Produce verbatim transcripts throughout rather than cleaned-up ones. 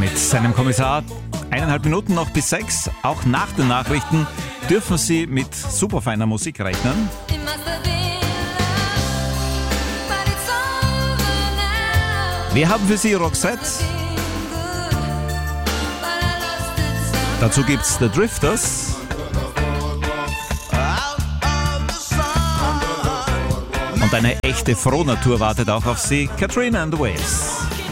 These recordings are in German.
mit seinem Kommissar. Eineinhalb Minuten noch bis sechs. Auch nach den Nachrichten dürfen Sie mit superfeiner Musik rechnen. Wir haben für Sie Roxette. Dazu gibt's The Drifters. Und eine echte Frohnatur wartet auch auf Sie, Katrina and the Waves.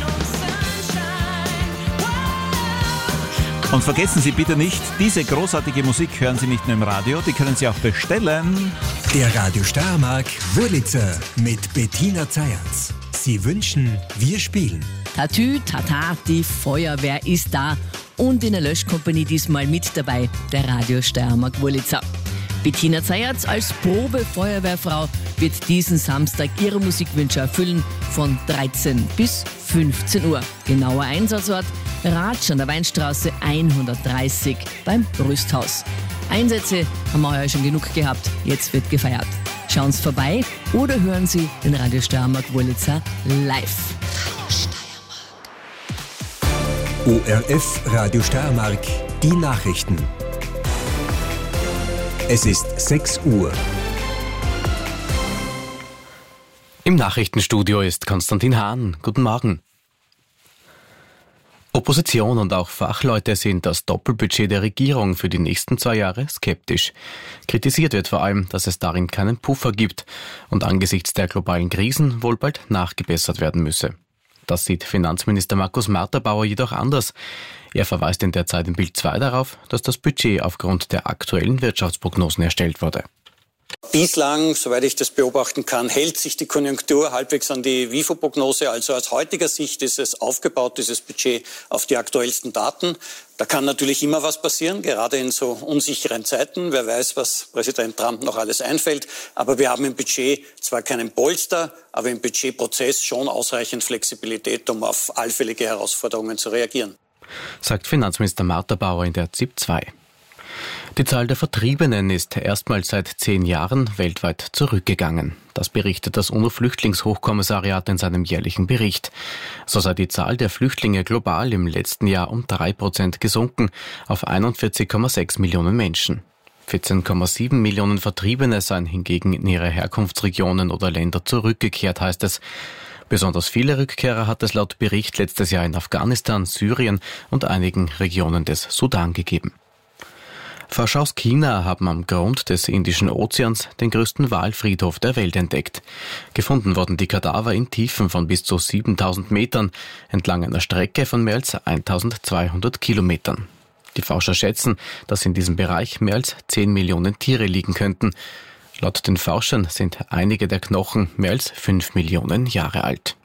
Und vergessen Sie bitte nicht, diese großartige Musik hören Sie nicht nur im Radio, die können Sie auch bestellen. Der Radio Steiermark Wurlitzer mit Bettina Zayatz. Sie wünschen, wir spielen. Tatü, tata, die Feuerwehr ist da. Und in der Löschkompanie diesmal mit dabei, der Radio Steiermark Wurlitzer. Bettina Zayatz als Probe-Feuerwehrfrau wird diesen Samstag ihre Musikwünsche erfüllen von dreizehn bis fünfzehn Uhr. Genauer Einsatzort Ratsch an der Weinstraße hundertdreißig beim Brüsthaus. Einsätze haben wir heuer schon genug gehabt, jetzt wird gefeiert. Schauen Sie vorbei oder hören Sie den Radio Steiermark Wurlitzer live. O R F Radio Steiermark, die Nachrichten. Es ist sechs Uhr. Im Nachrichtenstudio ist Konstantin Hahn. Guten Morgen. Opposition und auch Fachleute sind das Doppelbudget der Regierung für die nächsten zwei Jahre skeptisch. Kritisiert wird vor allem, dass es darin keinen Puffer gibt und angesichts der globalen Krisen wohl bald nachgebessert werden müsse. Das sieht Finanzminister Markus Marterbauer jedoch anders. Er verweist in der Zeit im Bild zwei darauf, dass das Budget aufgrund der aktuellen Wirtschaftsprognosen erstellt wurde. Bislang, soweit ich das beobachten kann, hält sich die Konjunktur halbwegs an die W I F O-Prognose. Also aus heutiger Sicht ist es aufgebaut, dieses Budget, auf die aktuellsten Daten. Da kann natürlich immer was passieren, gerade in so unsicheren Zeiten. Wer weiß, was Präsident Trump noch alles einfällt. Aber wir haben im Budget zwar keinen Polster, aber im Budgetprozess schon ausreichend Flexibilität, um auf allfällige Herausforderungen zu reagieren. Sagt Finanzminister Marterbauer in der Z I P zwei. Die Zahl der Vertriebenen ist erstmals seit zehn Jahren weltweit zurückgegangen. Das berichtet das UNO-Flüchtlingshochkommissariat in seinem jährlichen Bericht. So sei die Zahl der Flüchtlinge global im letzten Jahr um drei Prozent gesunken auf einundvierzig Komma sechs Millionen Menschen. vierzehn Komma sieben Millionen Vertriebene seien hingegen in ihre Herkunftsregionen oder Länder zurückgekehrt, heißt es. Besonders viele Rückkehrer hat es laut Bericht letztes Jahr in Afghanistan, Syrien und einigen Regionen des Sudan gegeben. Forscher aus China haben am Grund des Indischen Ozeans den größten Walfriedhof der Welt entdeckt. Gefunden wurden die Kadaver in Tiefen von bis zu siebentausend Metern, entlang einer Strecke von mehr als eintausendzweihundert Kilometern. Die Forscher schätzen, dass in diesem Bereich mehr als zehn Millionen Tiere liegen könnten. Laut den Forschern sind einige der Knochen mehr als fünf Millionen Jahre alt.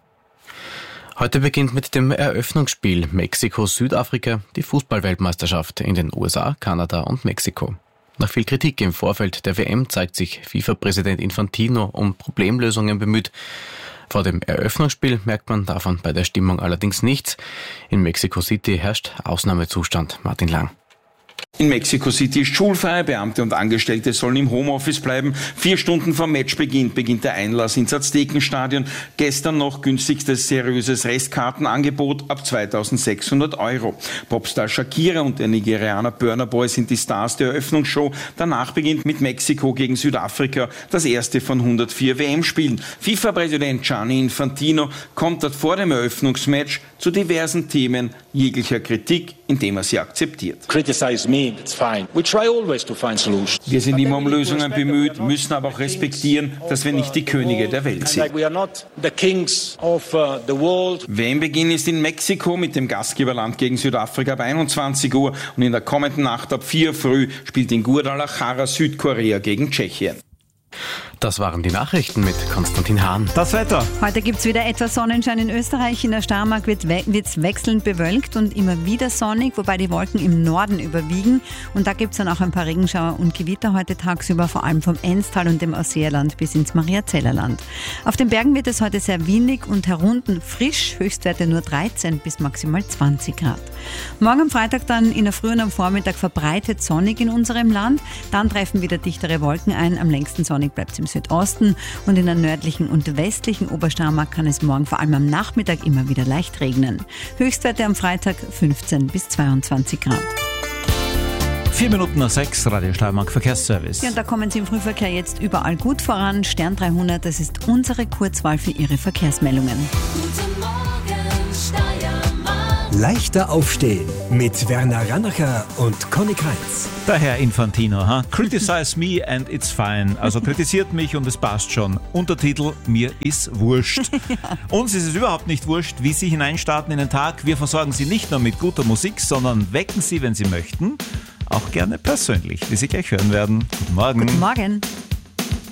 Heute beginnt mit dem Eröffnungsspiel Mexiko-Südafrika die Fußball-Weltmeisterschaft in den U S A, Kanada und Mexiko. Nach viel Kritik im Vorfeld der W M zeigt sich FIFA-Präsident Infantino um Problemlösungen bemüht. Vor dem Eröffnungsspiel merkt man davon bei der Stimmung allerdings nichts. In Mexico City herrscht Ausnahmezustand. Martin Lang. In Mexico City ist schulfrei, Beamte und Angestellte sollen im Homeoffice bleiben. Vier Stunden vor Matchbeginn beginnt der Einlass ins Aztekenstadion. Gestern noch günstigstes seriöses Restkartenangebot ab zweitausendsechshundert Euro. Popstar Shakira und der Nigerianer Burna Boy sind die Stars der Eröffnungsshow. Danach beginnt mit Mexiko gegen Südafrika das erste von hundertvier W M-Spielen. FIFA-Präsident Gianni Infantino kontert vor dem Eröffnungsmatch zu diversen Themen jeglicher Kritik, indem er sie akzeptiert. Wir sind immer um Lösungen bemüht, müssen aber auch respektieren, dass wir nicht die Könige der Welt sind. W M-Beginn ist in Mexiko mit dem Gastgeberland gegen Südafrika ab einundzwanzig Uhr und in der kommenden Nacht ab vier Uhr früh spielt in Guadalajara Südkorea gegen Tschechien. Das waren die Nachrichten mit Konstantin Hahn. Das Wetter. Heute gibt es wieder etwas Sonnenschein in Österreich. In der Steiermark wird es wechselnd bewölkt und immer wieder sonnig, wobei die Wolken im Norden überwiegen. Und da gibt es dann auch ein paar Regenschauer und Gewitter heute tagsüber, vor allem vom Enstal und dem Ausseerland bis ins Mariazellerland. Auf den Bergen wird es heute sehr windig und herunten frisch, Höchstwerte nur dreizehn bis maximal zwanzig Grad. Morgen am Freitag dann in der Früh und am Vormittag verbreitet sonnig in unserem Land. Dann treffen wieder dichtere Wolken ein. Am längsten sonnig bleibt es im Südosten und in der nördlichen und westlichen Obersteiermark kann es morgen vor allem am Nachmittag immer wieder leicht regnen. Höchstwerte am Freitag fünfzehn bis zweiundzwanzig Grad. Vier Minuten nach sechs, Radio Steiermark Verkehrsservice. Ja, und da kommen Sie im Frühverkehr jetzt überall gut voran. Stern dreihundert, das ist unsere Kurzwahl für Ihre Verkehrsmeldungen. Guten Morgen, Steiermark. Leichter aufstehen mit Werner Rannacher und Conny Kreitz. Der Herr Infantino, ha? Criticize me and it's fine. Also kritisiert mich und es passt schon. Untertitel, mir ist wurscht. Ja. Uns ist es überhaupt nicht wurscht, wie Sie hineinstarten in den Tag. Wir versorgen Sie nicht nur mit guter Musik, sondern wecken Sie, wenn Sie möchten, auch gerne persönlich, wie Sie gleich hören werden. Guten Morgen. Guten Morgen.